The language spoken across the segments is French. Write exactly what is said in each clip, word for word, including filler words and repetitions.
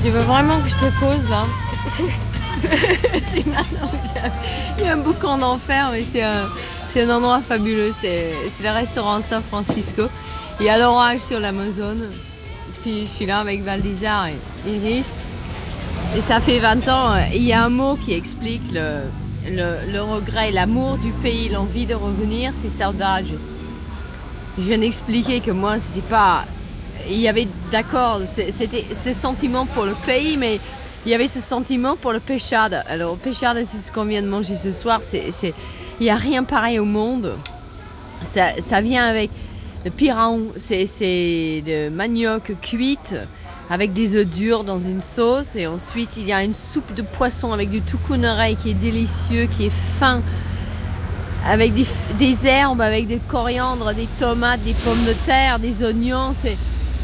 Tu veux vraiment que je te cause là? C'est maintenant que j'ai- Il y a un boucan d'enfer, mais c'est un, c'est un endroit fabuleux. C'est, c'est le restaurant San Francisco. Il y a l'orage sur l'Amazone. Puis je suis là avec Valdizar et Iris. Et ça fait vingt ans. Il y a un mot qui explique le, le, le regret, l'amour du pays, l'envie de revenir, c'est saudade. Je viens d'expliquer que moi, c'était pas... Il y avait, d'accord, c'était ce sentiment pour le pays, mais il y avait ce sentiment pour le pêchade. Alors, le pêchade, c'est ce qu'on vient de manger ce soir. C'est, c'est, il n'y a rien pareil au monde. Ça, ça vient avec le pirão, c'est, c'est de manioc cuite avec des œufs durs dans une sauce. Et ensuite, il y a une soupe de poisson avec du tucunaré qui est délicieux, qui est fin, avec des, des herbes, avec des coriandres, des tomates, des pommes de terre, des oignons. C'est...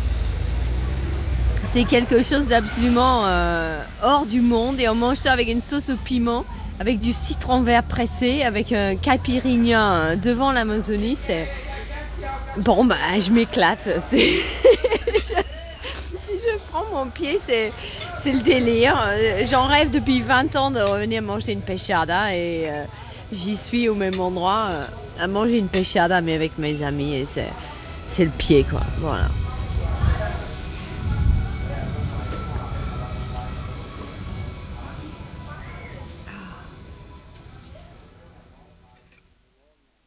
C'est quelque chose d'absolument euh, hors du monde et on mange ça avec une sauce au piment, avec du citron vert pressé, avec un caipirinha devant l'Amazonie. C'est... Bon, bah, je m'éclate. C'est... je... je prends mon pied, c'est... c'est le délire. J'en rêve depuis vingt ans de revenir manger une pechada et euh, j'y suis au même endroit euh, à manger une pechada mais avec mes amis et c'est, c'est le pied, quoi. Voilà.